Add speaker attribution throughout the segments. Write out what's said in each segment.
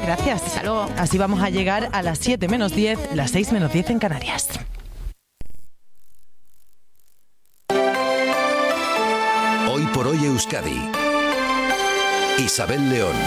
Speaker 1: gracias.
Speaker 2: Hasta luego.
Speaker 1: Así vamos a llegar a las 7 menos 10, las 6 menos 10 en Canarias.
Speaker 3: Hoy por hoy Euskadi. Isabel León.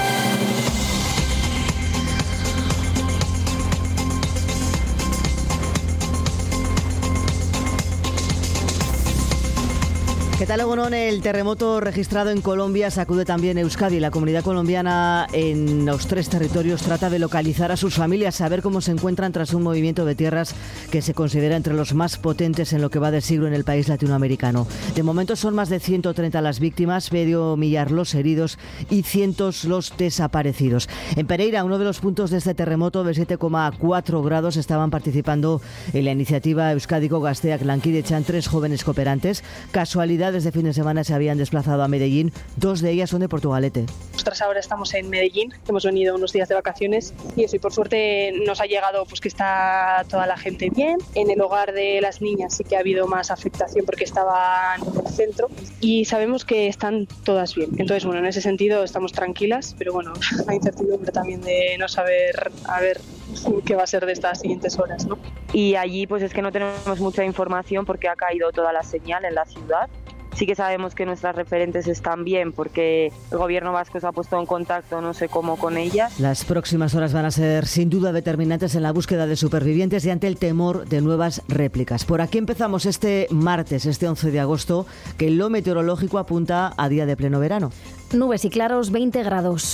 Speaker 4: ¿Qué tal, Egunon? El terremoto registrado en Colombia sacude también Euskadi. La comunidad colombiana en los 3 territorios trata de localizar a sus familias, saber cómo se encuentran tras un movimiento de tierras que se considera entre los más potentes en lo que va de siglo en el país latinoamericano. De momento son más de 130 las víctimas, medio millar los heridos y cientos los desaparecidos. En Pereira, uno de los puntos de este terremoto de 7,4 grados, estaban participando en la iniciativa Euskadiko Gazteak Lankidetxan 3 jóvenes cooperantes. Casualidad, desde fin de semana se habían desplazado a Medellín. 2 de ellas son de Portugalete.
Speaker 5: Nosotras ahora estamos en Medellín, hemos venido unos días de vacaciones y eso, y por suerte nos ha llegado pues que está toda la gente bien. En el hogar de las niñas sí que ha habido más afectación porque estaban en el centro y sabemos que están todas bien. Entonces, bueno, en ese sentido estamos tranquilas, pero bueno, la incertidumbre también de no saber a ver qué va a ser de estas siguientes horas, ¿no?
Speaker 6: Y allí pues es que no tenemos mucha información porque ha caído toda la señal en la ciudad. Sí que sabemos que nuestras referentes están bien porque el gobierno vasco se ha puesto en contacto, no sé cómo, con ellas.
Speaker 4: Las próximas horas van a ser sin duda determinantes en la búsqueda de supervivientes y ante el temor de nuevas réplicas. Por aquí empezamos este martes, este 11 de agosto, que lo meteorológico apunta a día de pleno verano.
Speaker 7: Nubes y claros, 20 grados.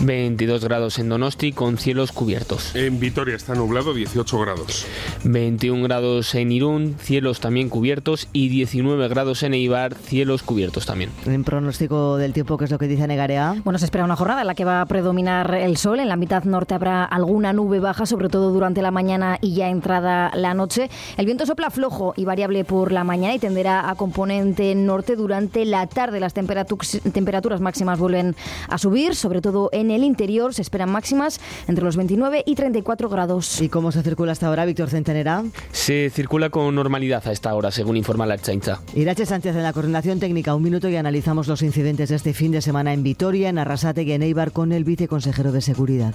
Speaker 8: 22 grados en Donosti con cielos cubiertos.
Speaker 9: En Vitoria está nublado, 18 grados.
Speaker 8: 21 grados en Irún, cielos también cubiertos, y 19 grados en Eibar, cielos cubiertos también.
Speaker 4: En pronóstico del tiempo, ¿qué es lo que dice Negarea?
Speaker 7: Bueno, se espera una jornada en la que va a predominar el sol. En la mitad norte habrá alguna nube baja, sobre todo durante la mañana y ya entrada la noche. El viento sopla flojo y variable por la mañana y tenderá a componente norte durante la tarde. Las temperaturas máximas vuelven a subir, sobre todo en el interior. Se esperan máximas entre los 29 y 34 grados.
Speaker 4: ¿Y cómo se circula hasta ahora, Víctor Centenera?
Speaker 8: Se circula con normalidad a esta hora, según informa la Ertzaintza.
Speaker 4: Irache Sánchez en la coordinación técnica. Un minuto y analizamos los incidentes de este fin de semana en Vitoria, en Arrasate y en Eibar con el viceconsejero de Seguridad.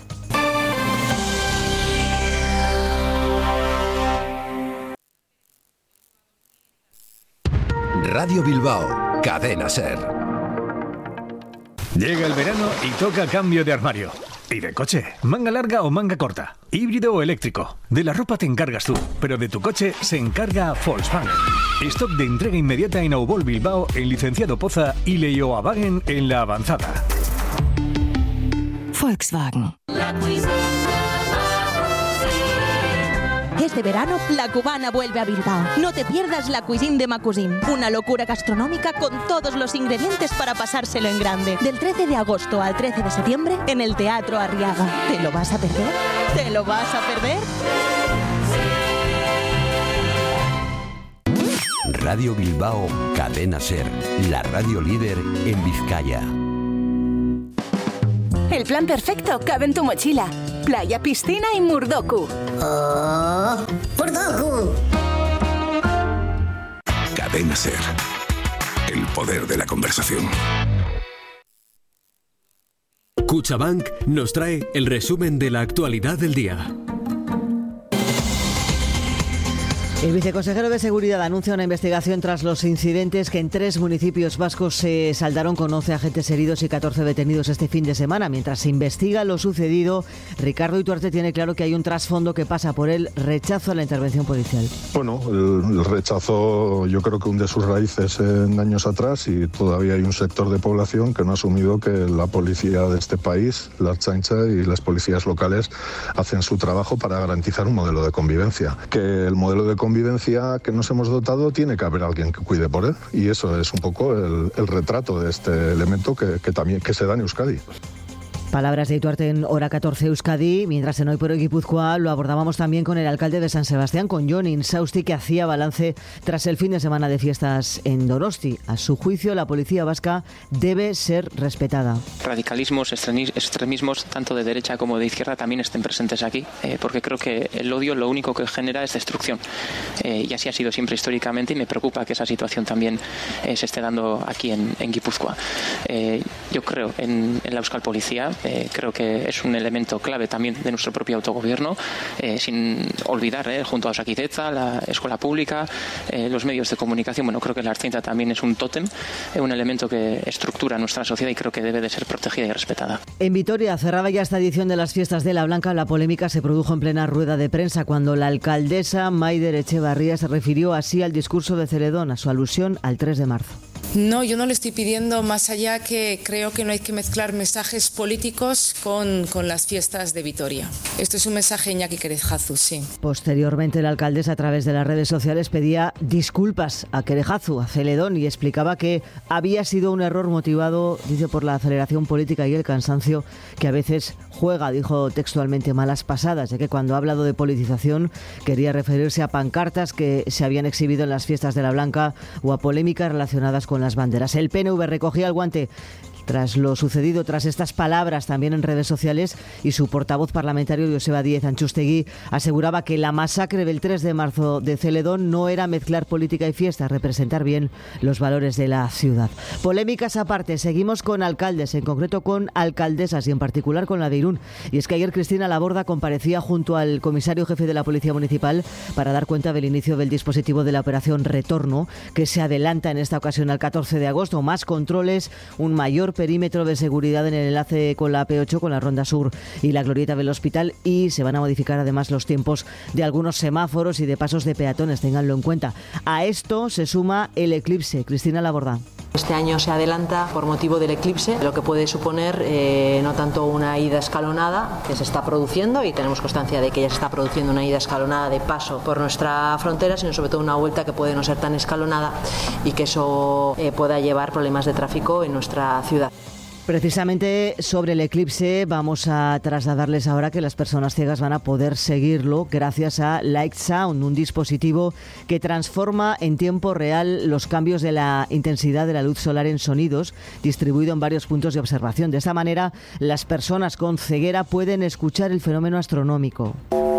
Speaker 3: Radio Bilbao, Cadena SER.
Speaker 10: Llega el verano y toca cambio de armario. ¿Y de coche? ¿Manga larga o manga corta? ¿Híbrido o eléctrico? De la ropa te encargas tú, pero de tu coche se encarga Volkswagen. Stock de entrega inmediata en Aubol Bilbao, en Licenciado Poza y Leioawagen en La Avanzada.
Speaker 11: Volkswagen. Este verano, La Cubana vuelve a Bilbao. No te pierdas la Cuisine de Macusim, una locura gastronómica con todos los ingredientes para pasárselo en grande. Del 13 de agosto al 13 de septiembre, en el Teatro Arriaga. ¿Te lo vas a perder? ¿Te lo vas a perder?
Speaker 3: Radio Bilbao, Cadena SER, la radio líder en Vizcaya.
Speaker 12: El plan perfecto cabe en tu mochila. Playa, piscina y Murdoku.
Speaker 13: ¡Oh! ¡Murdoku!
Speaker 3: Cadena SER, el poder de la conversación.
Speaker 14: Cuchabank nos trae el resumen de la actualidad del día.
Speaker 4: El viceconsejero de Seguridad anuncia una investigación tras los incidentes que en 3 municipios vascos se saldaron con 11 agentes heridos y 14 detenidos este fin de semana. Mientras se investiga lo sucedido, Ricardo Ituarte tiene claro que hay un trasfondo que pasa por el rechazo a la intervención policial.
Speaker 15: Bueno, el rechazo yo creo que hunde sus raíces en años atrás y todavía hay un sector de población que no ha asumido que la policía de este país, la Ertzaintza y las policías locales hacen su trabajo para garantizar un modelo de convivencia. Que el modelo de convivencia que nos hemos dotado tiene que haber alguien que cuide por él y eso es un poco el retrato de este elemento que se da en Euskadi.
Speaker 4: Palabras de Ituarte en Hora 14 Euskadi, mientras en Hoy por Hoy Guipúzcoa lo abordábamos también con el alcalde de San Sebastián, con Jon Insausti, que hacía balance tras el fin de semana de fiestas en Donosti. A su juicio, la policía vasca debe ser respetada.
Speaker 16: Radicalismos, extremismos, tanto de derecha como de izquierda, también estén presentes aquí, porque creo que el odio lo único que genera es destrucción. Y así ha sido siempre históricamente y me preocupa que esa situación también se esté dando aquí en Guipúzcoa. Yo creo en la Euskal Policía, creo que es un elemento clave también de nuestro propio autogobierno, sin olvidar, junto a Osakidetza, la escuela pública, los medios de comunicación. Bueno, creo que la Ertzaintza también es un tótem, un elemento que estructura nuestra sociedad y creo que debe de ser protegida y respetada.
Speaker 4: En Vitoria cerraba ya esta edición de las fiestas de la Blanca. La polémica se produjo en plena rueda de prensa cuando la alcaldesa Maider Echevarría se refirió así al discurso de Celedón, a su alusión al 3 de marzo.
Speaker 2: No, yo no le estoy pidiendo más allá, que creo que no hay que mezclar mensajes políticos con las fiestas de Vitoria. Esto es un mensaje Iñaki Kerejazu, sí.
Speaker 4: Posteriormente, la alcaldesa, a través de las redes sociales, pedía disculpas a Kerejazu, a Celedón, y explicaba que había sido un error motivado, dice, por la aceleración política y el cansancio que a veces juega, dijo textualmente, malas pasadas, ya que cuando ha hablado de politización quería referirse a pancartas que se habían exhibido en las fiestas de la Blanca o a polémicas relacionadas con las banderas. El PNV recogía el guante tras lo sucedido, tras estas palabras también en redes sociales, y su portavoz parlamentario, Joseba Díez Antxustegi, aseguraba que la masacre del 3 de marzo de Celedón no era mezclar política y fiesta, representar bien los valores de la ciudad. Polémicas aparte, seguimos con alcaldes, en concreto con alcaldesas y en particular con la de Irún. Y es que ayer Cristina Laborda comparecía junto al comisario jefe de la Policía Municipal para dar cuenta del inicio del dispositivo de la operación Retorno, que se adelanta en esta ocasión al 14 de agosto. Más controles, un mayor perímetro de seguridad en el enlace con la P8, con la Ronda Sur y la Glorieta del Hospital, y se van a modificar además los tiempos de algunos semáforos y de pasos de peatones, ténganlo en cuenta. A esto se suma el eclipse. Cristina Laborda.
Speaker 17: Este año se adelanta por motivo del eclipse, lo que puede suponer no tanto una ida escalonada, que se está produciendo y tenemos constancia de que ya se está produciendo una ida escalonada de paso por nuestra frontera, sino sobre todo una vuelta que puede no ser tan escalonada y que eso pueda llevar problemas de tráfico en nuestra ciudad.
Speaker 4: Precisamente sobre el eclipse vamos a trasladarles ahora que las personas ciegas van a poder seguirlo gracias a Light Sound, un dispositivo que transforma en tiempo real los cambios de la intensidad de la luz solar en sonidos, distribuido en varios puntos de observación. De esta manera, las personas con ceguera pueden escuchar el fenómeno astronómico.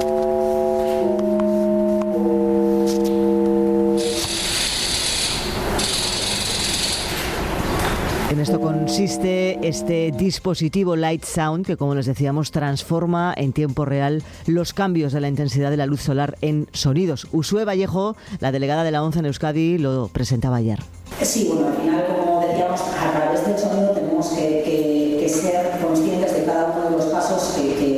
Speaker 4: En esto consiste este dispositivo Light Sound, que, como les decíamos, transforma en tiempo real los cambios de la intensidad de la luz solar en sonidos. Uxue Vallejo, la delegada de la ONCE en Euskadi, lo presentaba ayer.
Speaker 18: Sí, bueno, al final, como decíamos, a través del sonido tenemos que ser conscientes de cada uno de los pasos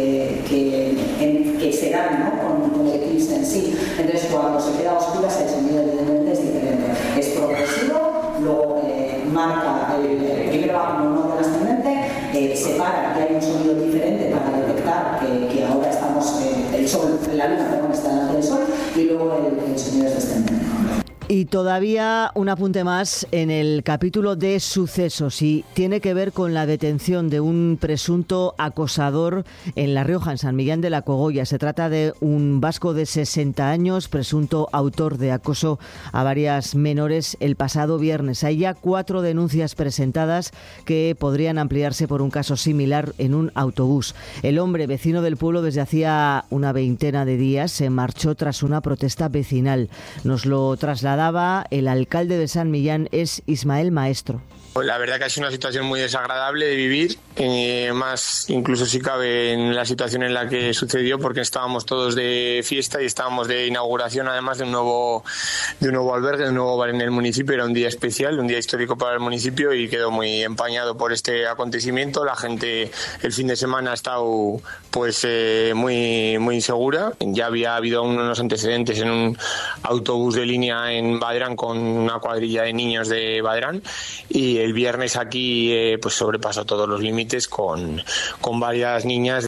Speaker 18: que se dan, ¿no?, con el eclipse en sí. Entonces, cuando se queda a oscuras, el sonido evidentemente es diferente. Es progresivo, luego marca, primero va como un orden ascendente, separa que hay un sonido diferente para detectar que ahora estamos, el sol, la luna, perdón, está delante del sol, y luego el sonido es descendente.
Speaker 4: Y todavía un apunte más en el capítulo de sucesos, y tiene que ver con la detención de un presunto acosador en La Rioja, en San Millán de la Cogolla. Se trata de un vasco de 60 años, presunto autor de acoso a varias menores el pasado viernes. Hay ya 4 denuncias presentadas que podrían ampliarse por un caso similar en un autobús. El hombre, vecino del pueblo desde hacía una veintena de días, se marchó tras una protesta vecinal. Nos lo trasladaba el alcalde de San Millán, es Ismael Maestro.
Speaker 19: La verdad que ha sido una situación muy desagradable de vivir, más incluso si cabe en la situación en la que sucedió, porque estábamos todos de fiesta y estábamos de inauguración, además de un nuevo albergue, de un nuevo bar en el municipio. Era un día especial, un día histórico para el municipio, y quedó muy empañado por este acontecimiento. La gente el fin de semana ha estado pues muy insegura. Ya había habido unos antecedentes en un autobús de línea en Badrán con una cuadrilla de niños de Badrán, y el viernes aquí pues sobrepasó todos los límites con varias niñas.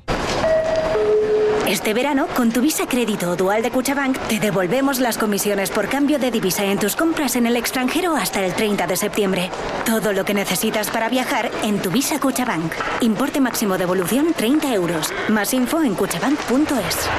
Speaker 20: Este verano, con tu Visa Crédito o Dual de Cuchabank, te devolvemos las comisiones por cambio de divisa en tus compras en el extranjero hasta el 30 de septiembre. Todo lo que necesitas para viajar en tu Visa Cuchabank. Importe máximo de devolución 30 euros. Más info en cuchabank.es.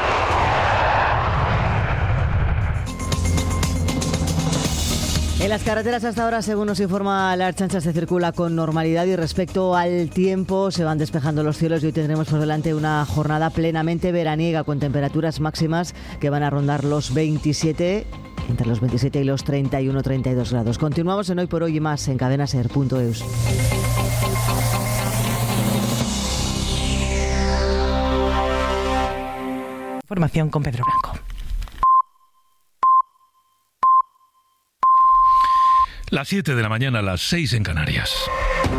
Speaker 4: En las carreteras hasta ahora, según nos informa la Ertzaintza, se circula con normalidad, y respecto al tiempo se van despejando los cielos, y hoy tendremos por delante una jornada plenamente veraniega con temperaturas máximas que van a rondar los 27, entre los 27 y los 31-32 grados. Continuamos en Hoy por Hoy y Más en cadenaser.eus.
Speaker 1: Información con Pedro Blanco.
Speaker 21: Las 7 de la mañana, las 6 en Canarias.